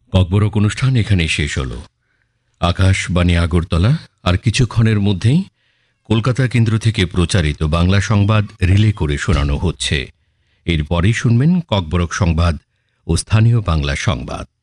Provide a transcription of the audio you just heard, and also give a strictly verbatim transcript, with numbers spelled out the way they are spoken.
ককবরক অনুষ্ঠান এখানেই শেষ হলো। আকাশবাণী আগরতলা আর কিছুক্ষণের মধ্যেই কলকাতা কেন্দ্র থেকে প্রচারিত বাংলা সংবাদ রিলে করে শোনানো হচ্ছে। এরপরেই শুনবেন ককবরক সংবাদ ও স্থানীয় বাংলা সংবাদ।